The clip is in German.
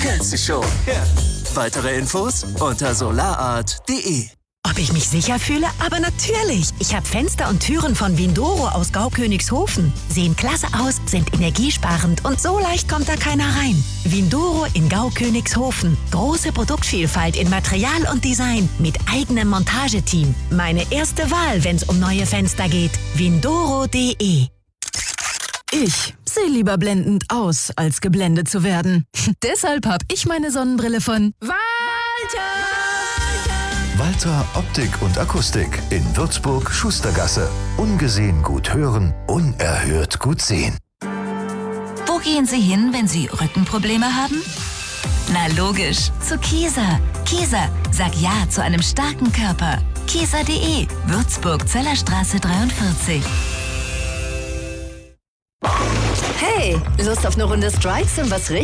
kennst sie schon. Ja. Weitere Infos unter solarart.de. Ob ich mich sicher fühle? Aber natürlich. Ich habe Fenster und Türen von Windoro aus Gaukönigshofen. Sehen klasse aus, sind energiesparend und so leicht kommt da keiner rein. Windoro in Gaukönigshofen. Große Produktvielfalt in Material und Design mit eigenem Montageteam. Meine erste Wahl, wenn es um neue Fenster geht. Windoro.de. Ich sehe lieber blendend aus, als geblendet zu werden. Deshalb habe ich meine Sonnenbrille von Walter Optik und Akustik in Würzburg Schustergasse. Ungesehen gut hören, unerhört gut sehen. Wo gehen Sie hin, wenn Sie Rückenprobleme haben? Na logisch, zu Kieser. Kieser, sag Ja zu einem starken Körper. Kieser.de, Würzburg, Zellerstraße 43. Hey, Lust auf eine Runde Strikes und was